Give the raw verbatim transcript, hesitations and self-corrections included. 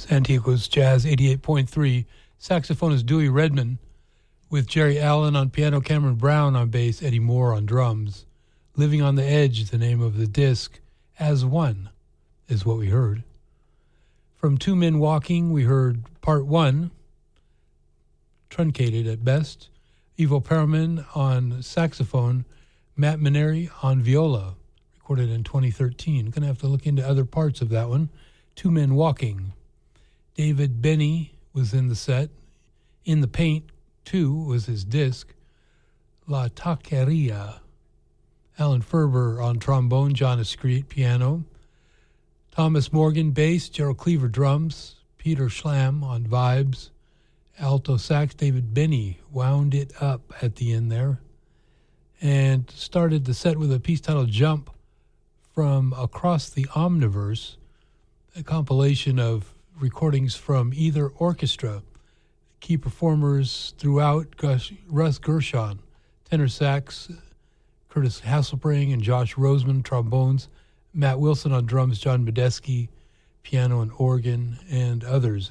Santiago's Jazz eighty-eight point three. Saxophonist Dewey Redman with Jerry Allen on piano, Cameron Brown on bass, Eddie Moore on drums. Living on the Edge, the name of the disc. As One is what we heard. From Two Men Walking, we heard part one, truncated at best. Ivo Perelman on saxophone, Matt Maneri on viola, recorded in twenty thirteen. Going to have to look into other parts of that one. Two Men Walking. David Benny was in the set. In the Paint, two was his disc. La Taqueria. Alan Ferber on trombone, John Escreet piano. Thomas Morgan bass, Gerald Cleaver drums. Peter Schlam on vibes. Alto sax, David Benny wound it up at the end there. And started the set with a piece titled Jump from Across the Omniverse, a compilation of recordings from either orchestra. Key performers throughout, Gus, Russ Gershon, tenor sax, Curtis Hasselbring and Josh Roseman, trombones, Matt Wilson on drums, John Medeski, piano and organ, and others.